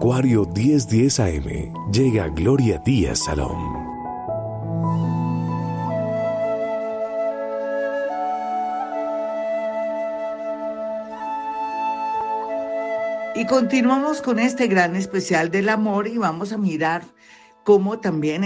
Acuario 1010 AM llega Gloria Díaz Salón. Y continuamos con este gran especial del amor y vamos a mirar cómo también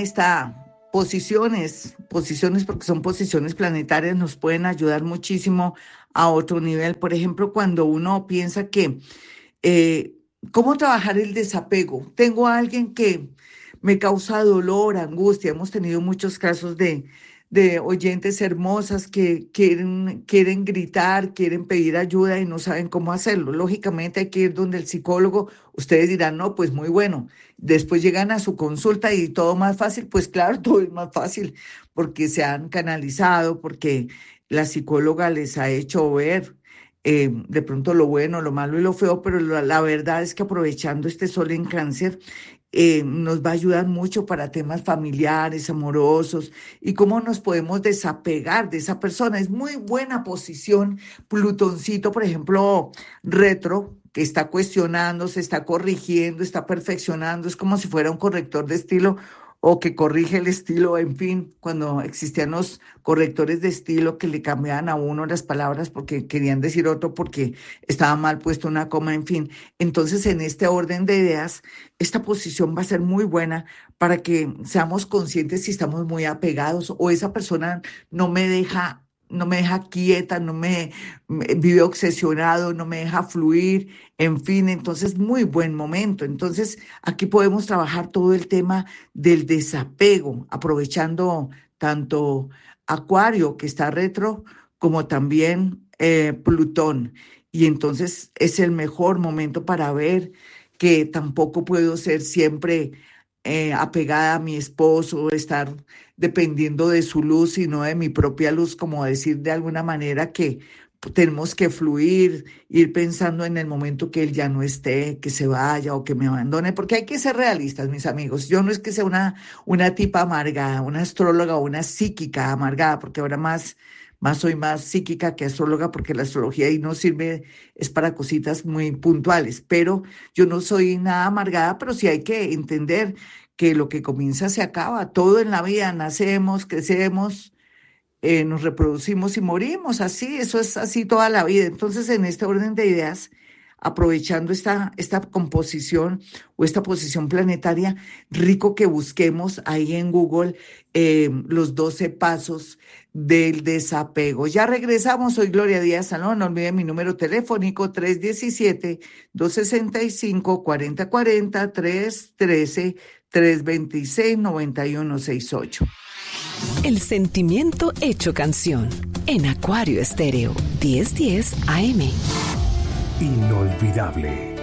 posiciones porque son posiciones planetarias, nos pueden ayudar muchísimo a otro nivel. Por ejemplo, cuando uno piensa que, eh, ¿cómo trabajar el desapego? Tengo a alguien que me causa dolor, angustia. Hemos tenido muchos casos de oyentes hermosas que quieren gritar, quieren pedir ayuda y no saben cómo hacerlo. Lógicamente hay que ir donde el psicólogo. Ustedes dirán, no, pues muy bueno. Después llegan a su consulta y todo más fácil. Pues claro, todo es más fácil porque se han canalizado, porque la psicóloga les ha hecho ver de pronto lo bueno, lo malo y lo feo, pero la verdad es que aprovechando este sol en Cáncer, nos va a ayudar mucho para temas familiares, amorosos y cómo nos podemos desapegar de esa persona. Es muy buena posición Plutoncito, por ejemplo, retro, que está cuestionando, se está corrigiendo, está perfeccionando, es como si fuera un corrector de estilo o que corrige el estilo, en fin, cuando existían los correctores de estilo que le cambiaban a uno las palabras porque querían decir otro, porque estaba mal puesto una coma, en fin. Entonces, en este orden de ideas, esta posición va a ser muy buena para que seamos conscientes si estamos muy apegados o esa persona no me deja, no me deja quieta, vive obsesionado, no me deja fluir, en fin, entonces muy buen momento. Entonces, aquí podemos trabajar todo el tema del desapego, aprovechando tanto Acuario, que está retro, como también Plutón. Y entonces es el mejor momento para ver que tampoco puedo ser siempre apegada a mi esposo, estar dependiendo de su luz, sino de mi propia luz, como decir de alguna manera que tenemos que fluir, ir pensando en el momento que él ya no esté, que se vaya o que me abandone, porque hay que ser realistas, mis amigos. Yo no es que sea una tipa amargada, una astróloga o una psíquica amargada, porque ahora más soy más psíquica que astróloga, porque la astrología ahí no sirve, es para cositas muy puntuales, pero yo no soy nada amargada, pero sí hay que entender que lo que comienza se acaba, todo en la vida, nacemos, crecemos, nos reproducimos y morimos, así, eso es así toda la vida. Entonces, en este orden de ideas, aprovechando esta composición o esta posición planetaria, rico que busquemos ahí en Google los 12 pasos del desapego. Ya regresamos, soy Gloria Díaz Salón, no olviden mi número telefónico 317-265-4040, 313-326-9168. El sentimiento hecho canción en Acuario Estéreo 1010 AM. Inolvidable.